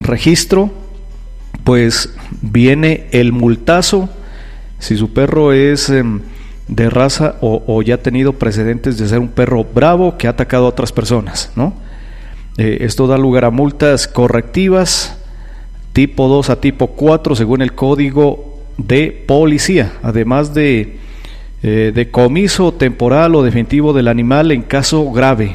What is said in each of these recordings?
registro, pues viene el multazo. Si su perro es de raza o ya ha tenido precedentes de ser un perro bravo que ha atacado a otras personas, ¿no? Esto da lugar a multas correctivas tipo 2 a tipo 4 según el Código de Policía, además de decomiso temporal o definitivo del animal en caso grave,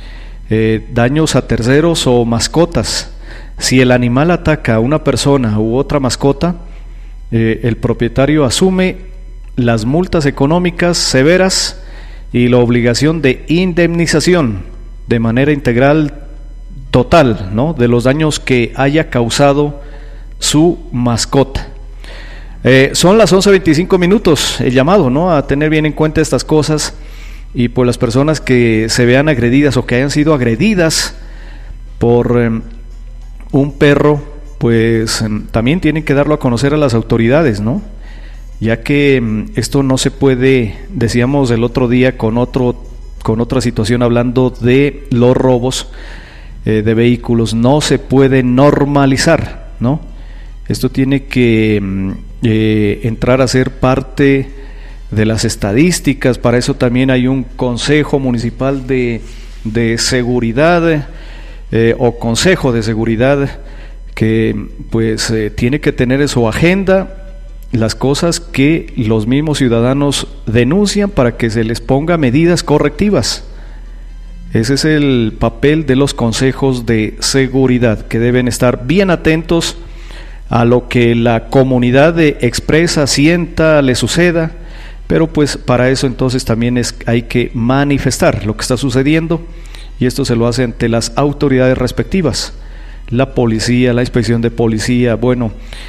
daños a terceros o mascotas. Si el animal ataca a una persona u otra mascota, el propietario asume las multas económicas severas y la obligación de indemnización de manera integral total, ¿no?, de los daños que haya causado su mascota. Son las 11:25 minutos, el llamado, ¿no?, a tener bien en cuenta estas cosas, y por las personas que se vean agredidas o que hayan sido agredidas por un perro, pues también tienen que darlo a conocer a las autoridades, ¿no?, ya que esto no se puede, decíamos el otro día con otra situación hablando de los robos de vehículos, no se puede normalizar, ¿no? Esto tiene que entrar a ser parte de las estadísticas. Para eso también hay un Consejo Municipal de Seguridad o Consejo de Seguridad que pues tiene que tener en su agenda las cosas que los mismos ciudadanos denuncian para que se les ponga medidas correctivas. Ese es el papel de los consejos de seguridad, que deben estar bien atentos a lo que la comunidad expresa, sienta, le suceda, pero pues para eso entonces también hay que manifestar lo que está sucediendo, y esto se lo hace ante las autoridades respectivas, la policía, la inspección de policía, bueno,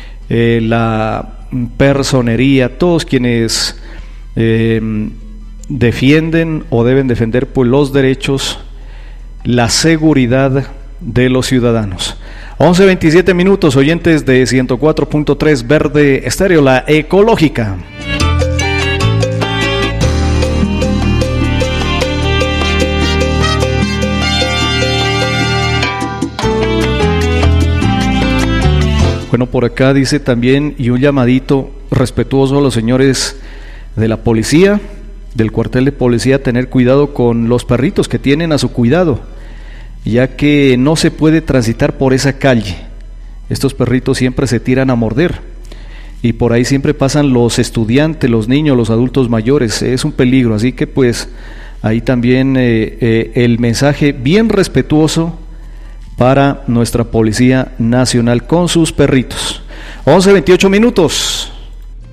la personería, todos quienes defienden o deben defender pues los derechos, la seguridad de los ciudadanos. 11:27 minutos, oyentes de 104.3 Verde Estéreo, la ecológica. Bueno, por acá dice también, y un llamadito respetuoso a los señores de la policía, del cuartel de policía, tener cuidado con los perritos que tienen a su cuidado, ya que no se puede transitar por esa calle. Estos perritos siempre se tiran a morder, y por ahí siempre pasan los estudiantes, los niños, los adultos mayores. Es un peligro, así que pues ahí también el mensaje bien respetuoso para nuestra Policía Nacional con sus perritos. 11:28 minutos.